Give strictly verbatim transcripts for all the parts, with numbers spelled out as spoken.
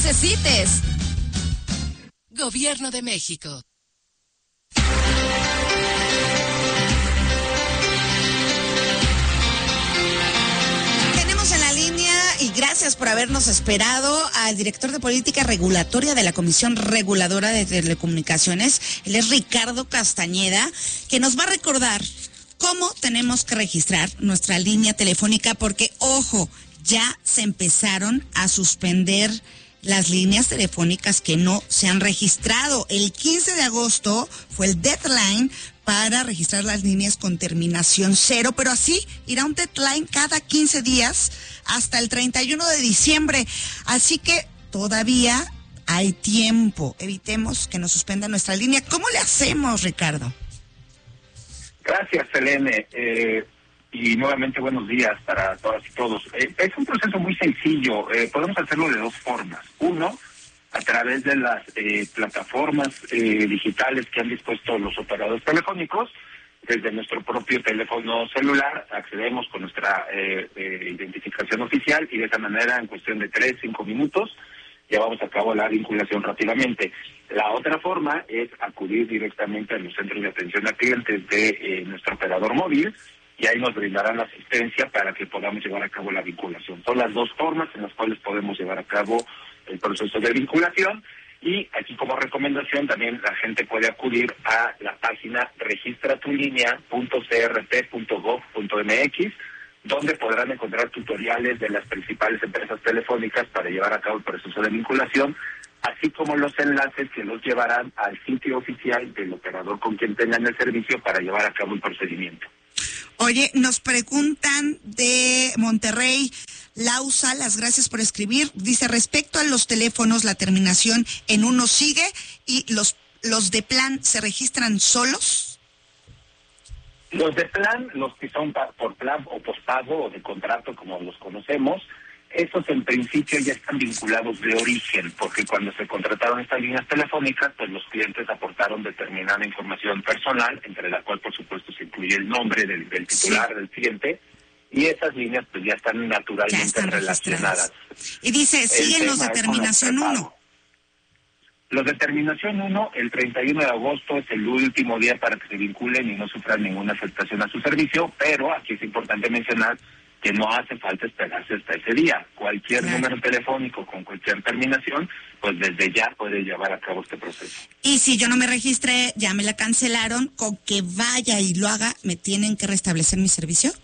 necesites. Gobierno de México. Tenemos en la línea, y gracias por habernos esperado, al director de Política Regulatoria de la Comisión Reguladora de Telecomunicaciones. Él es Ricardo Castañeda, que nos va a recordar cómo tenemos que registrar nuestra línea telefónica, porque, ojo, ya se empezaron a suspender las líneas telefónicas que no se han registrado. El quince de agosto fue el deadline para registrar las líneas con terminación cero, pero así irá un deadline cada quince días hasta el treinta y uno de diciembre. Así que todavía hay tiempo. Evitemos que nos suspendan nuestra línea. ¿Cómo le hacemos, Ricardo? Gracias, Selene. Eh, y nuevamente buenos días para todas y todos. Eh, es un proceso muy sencillo. Eh, podemos hacerlo de dos formas. Uno, a través de las eh, plataformas eh, digitales que han dispuesto los operadores telefónicos. Desde nuestro propio teléfono celular accedemos con nuestra eh, eh, identificación oficial y de esa manera, en cuestión de tres, cinco minutos, llevamos a cabo la vinculación rápidamente. La otra forma es acudir directamente a los centros de atención a clientes de eh, nuestro operador móvil, y ahí nos brindarán la asistencia para que podamos llevar a cabo la vinculación. Son las dos formas en las cuales podemos llevar a cabo el proceso de vinculación. Y aquí, como recomendación, también la gente puede acudir a la página registra tu línea punto c r t punto gov punto m x, donde podrán encontrar tutoriales de las principales empresas telefónicas para llevar a cabo el proceso de vinculación, así como los enlaces que los llevarán al sitio oficial del operador con quien tengan el servicio para llevar a cabo el procedimiento. Oye, nos preguntan de Monterrey, Lausa, las gracias por escribir. Dice, respecto a los teléfonos, la terminación en uno sigue y los los de plan se registran solos. Los de plan, los que son por plan o pospago o de contrato, como los conocemos, esos en principio ya están vinculados de origen, porque cuando se contrataron estas líneas telefónicas, pues los clientes aportaron determinada información personal, entre la cual por supuesto se incluye el nombre del, del titular, sí, del cliente, y esas líneas pues ya están naturalmente ya están relacionadas. Y dice, siguen los de terminación uno. Los de terminación uno, el treinta y uno de agosto es el último día para que se vinculen y no sufran ninguna afectación a su servicio, pero aquí es importante mencionar que no hace falta esperarse hasta ese día. Cualquier claro. número telefónico con cualquier terminación, pues desde ya puede llevar a cabo este proceso. Y si yo no me registré, ya me la cancelaron, con que vaya y lo haga, ¿me tienen que restablecer mi servicio?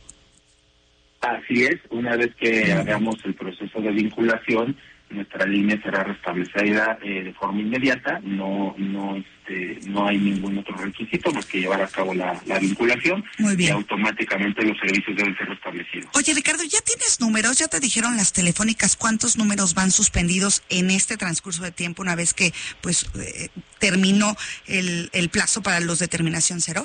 Así es, una vez que uh-huh. hagamos el proceso de vinculación, nuestra línea será restablecida eh, de forma inmediata, no no este no hay ningún otro requisito más que llevar a cabo la, la vinculación. Muy bien. Y automáticamente los servicios deben ser restablecidos. Oye, Ricardo, ¿ya tienes números? ¿Ya te dijeron las telefónicas cuántos números van suspendidos en este transcurso de tiempo una vez que pues eh, terminó el, el plazo para los de terminación cero?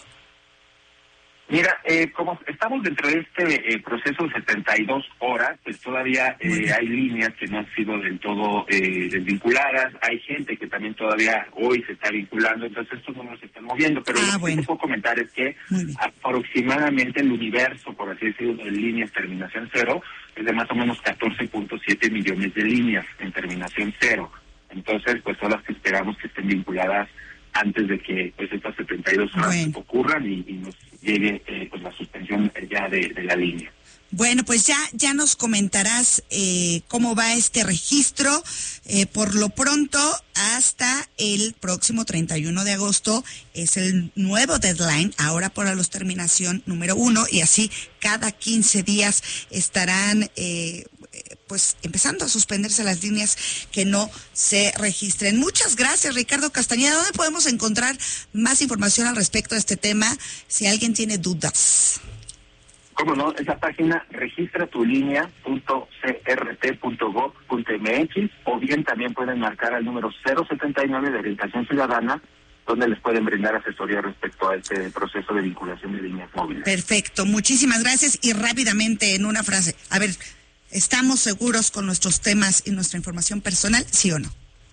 Mira, eh, como estamos dentro de este eh, proceso de setenta y dos horas, pues todavía eh, hay líneas que no han sido del todo eh, desvinculadas, hay gente que también todavía hoy se está vinculando, entonces estos números se están moviendo, pero ah, lo bueno. que te puedo comentar es que aproximadamente el universo, por así decirlo, de líneas terminación cero, es de más o menos catorce punto siete millones de líneas en terminación cero, entonces pues son las que esperamos que estén vinculadas antes de que pues estas setenta y dos horas bueno. ocurran y, y nos llegue eh, pues la suspensión ya de, de la línea. Bueno, pues ya ya nos comentarás eh, cómo va este registro. Eh, por lo pronto, hasta el próximo treinta y uno de agosto es el nuevo deadline, ahora para los terminación número uno, y así cada quince días estarán eh, pues empezando a suspenderse las líneas que no se registren. Muchas gracias, Ricardo Castañeda. ¿Dónde podemos encontrar más información al respecto de este tema si alguien tiene dudas? ¿Cómo no? Esa página registra tu línea punto c r t punto gov punto m x, o bien también pueden marcar al número cero setenta y nueve de Orientación Ciudadana, donde les pueden brindar asesoría respecto a este proceso de vinculación de líneas móviles. Perfecto, muchísimas gracias. Y rápidamente, en una frase, a ver, ¿estamos seguros con nuestros temas y nuestra información personal, sí o no?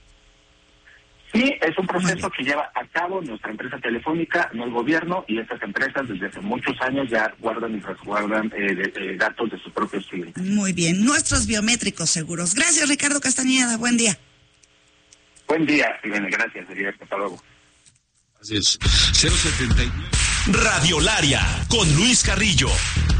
Sí, es un proceso que lleva a cabo nuestra empresa telefónica, no el gobierno, y estas empresas desde hace muchos años ya guardan y resguardan eh, de, de datos de sus propios clientes. Muy bien, nuestros biométricos seguros. Gracias, Ricardo Castañeda, buen día. Buen día, Irene, gracias, Heriberto, hasta luego. Así es. cero setenta y nueve. Radiolaria, con Luis Carrillo.